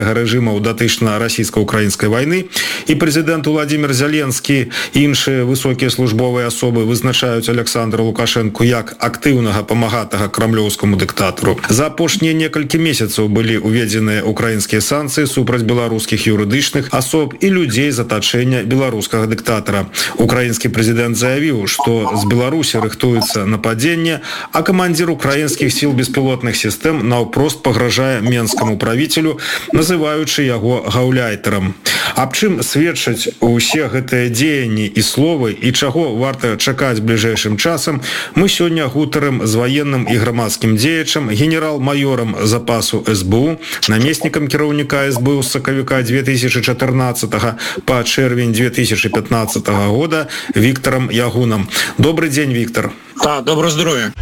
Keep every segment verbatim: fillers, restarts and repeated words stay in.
рэжымаў датычна расійска-украінскай вайны, і прэзідэнт Владзімір Зеленскі і іншыя высокія службовыя асобы вызначаюць Александра Лукашэнку як актыўнага памагатага крамлёўскаму дыктатару. За апошнія некалькі месяцаў былі уведзеныя украінскія санкцыі супраць беларускіх юрыдычных асоб і людзей з атачэння беларускага дыктатара. Украінскі прэзідэнт заявіў, што з Беларусі рыхтуецца нападзенне, а камандзір украінскіх сіл беспілотных сістэм наўпрост пагражае менскаму правіцелю, называючы яго гаўляйтарам. Аб чым сведчаць усе гэтыя дзеянні і словы і чаго варта чакаць бліжэйшым часам, мы сёння гутарым з ваенным і грамадскім дзеячам, генерал-маёрам запасу эс бэ у, намеснікам кіраўніка эс бэ у з сакавіка две тысячи чатырнаццатага па чэрвень две тысячи пятнаццатага года Віктором Ягунам. Добрый день, Виктор. Да, доброго здоровья.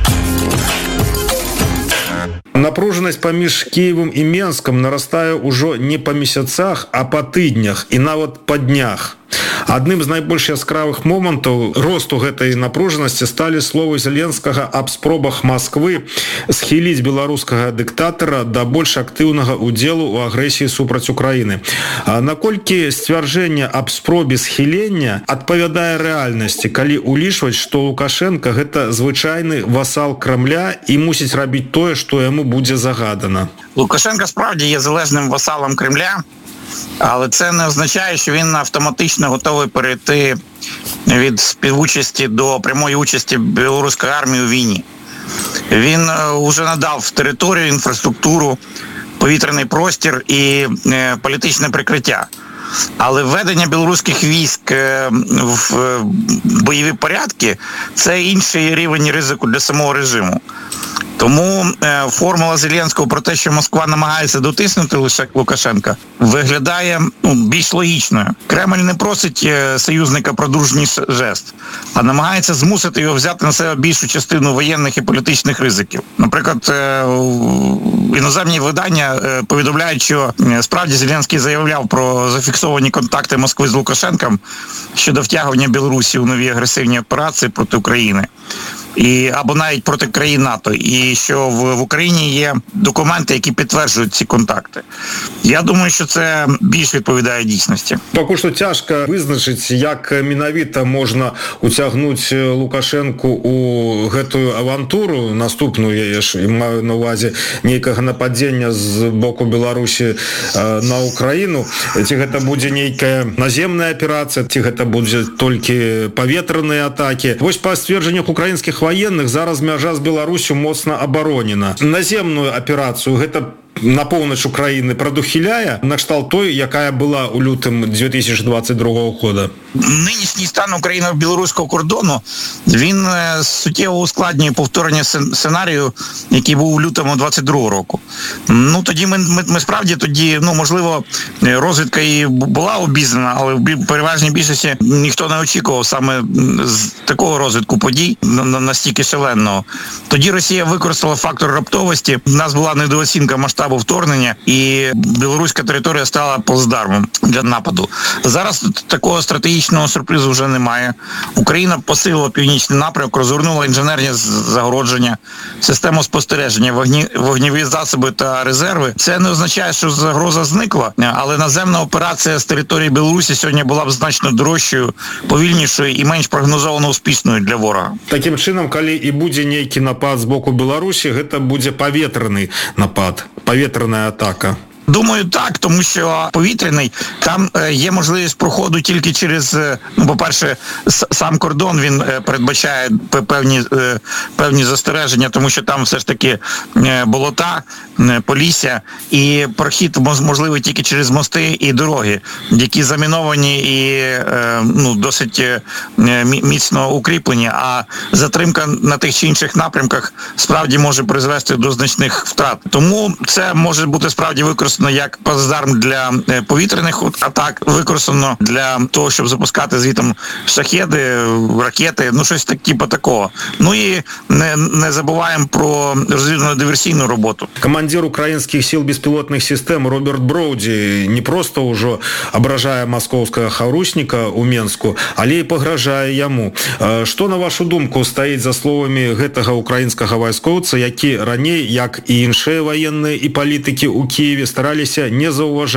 Напружанасць паміж Кіевам і Менскам нарастае ўжо не па месяцах, а па тыднях і нават па днях. Адным з найбольш яскравых момантаў росту гэтай напружанасці сталі словы Зеленскага аб спробах Масквы схіліць беларускага дыктатара да больш актыўнага ўдзелу ў агрэсіі супраць Украіны. А наколькі сцвярджэнне аб спробе схілення адпавядае рэальнасці, калі улічваць, што Лукашенко гэта звычайны васал Крамля і мусіць рабіць тое, што яму будзе загадана? Лукашенко справді є залежним васалом Кремля, але це не означає, що він автоматично готовий перейти від співучасті до прямої участі білоруської армії у війні. Він вже надав територію, інфраструктуру, повітряний простір і політичне прикриття. Але введення білоруських військ в бойові порядки – це інший рівень ризику для самого режиму. Тому е, формула Зеленського про те, що Москва намагається дотиснути Лукашенка, виглядає ну, більш логічною. Кремль не просить е, союзника про дружній жест, а намагається змусити його взяти на себе більшу частину воєнних і політичних ризиків. Наприклад, е, іноземні видання е, повідомляють, що е, справді Зеленський заявляв про зафіксовані контакти Москви з Лукашенком щодо втягування Білорусі у нові агресивні операції проти України. І, або навіть проти країн НАТО, і що в, в Україні є документи, які підтверджують ці контакти. Я думаю, що це більш відповідає дійсності. Поки що тяжко визначити, як менавіта можна утягнути Лукашенку у гэтую авантуру, наступну, я ж маю на увазі, нейкага нападення з боку Білорусі на Україну. Ці гэта будзе нейкая наземная аперація, ці гэта будзе толькі паветраныя атакі. Вось па сцверджаннях украінскіх военных зараз мяжа з Беларусю моцна абаронена. Наземную аперацыю гэта на поўнач Украіны прадухіляе на кшталт той, якая була у лютым две тысячи двадцать другого года. Нинішній стан україно-білоруського кордону, він суттєво ускладнює повторення сценарію, який був у лютому двадцять другого року. Ну, тоді ми, ми, ми справді тоді, ну, можливо, розвідка і була обізнана, але в переважній більшості ніхто не очікував саме з такого розвитку подій настільки шаленого. Тоді Росія використала фактор раптовості, у нас була недооцінка масштабу вторгнення, і білоруська територія стала плацдармом для нападу. Зараз такого стратегічного сюрпризу вже немає. Україна посилила північний напрямок, розгорнула інженерні загородження, систему спостереження, вогні, вогневі засоби та резерви. Це не означає, що загроза зникла, але наземна операція з території Білорусі сьогодні була б значно дорожчою, повільнішою і менш прогнозовано успішною для ворога. Таким чином, коли і буде нейкий напад з боку Білорусі, це буде повітряний напад, повітряна атака. Думаю, так, тому що повітряний, там є можливість проходу тільки через, ну, по-перше, сам кордон, він передбачає певні, певні застереження, тому що там все ж таки болота, полісся, і прохід можливий тільки через мости і дороги, які заміновані і, ну, досить міцно укріплені, а затримка на тих чи інших напрямках справді може призвести до значних втрат. Тому це може бути справді використано як плацдарм для повітряних атак, використано для того, щоб запускати звітом шахеди, ракети, ну щось так, типу такого. Ну і не, не забуваємо про розвідувально-диверсійну роботу. Командир українських сил безпілотних систем Роберт Броуді не просто уже ображає московського хаурусника у Менску, але і погрожає йому. Що, на вашу думку, стоїть за словами гэтага українського військовця, які раней, як і іншыя воєнні і політики у Києві, стараються стараліся не заўважаць